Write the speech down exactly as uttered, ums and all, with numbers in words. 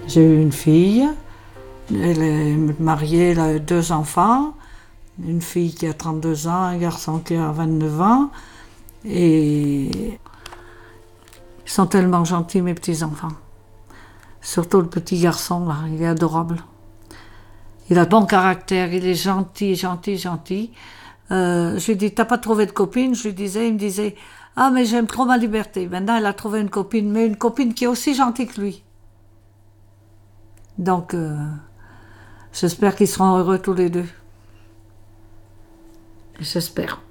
J'ai eu une fille, elle est mariée, elle a deux enfants, une fille qui a trente-deux ans, un garçon qui a vingt-neuf ans, et ils sont tellement gentils mes petits-enfants. Surtout le petit garçon, là, il est adorable. Il a bon caractère, il est gentil, gentil, gentil. Euh, je lui dis, t'as pas trouvé de copine? Je lui disais, il me disait, ah mais j'aime trop ma liberté. Maintenant, elle a trouvé une copine, mais une copine qui est aussi gentille que lui. Donc, euh, j'espère qu'ils seront heureux tous les deux. J'espère.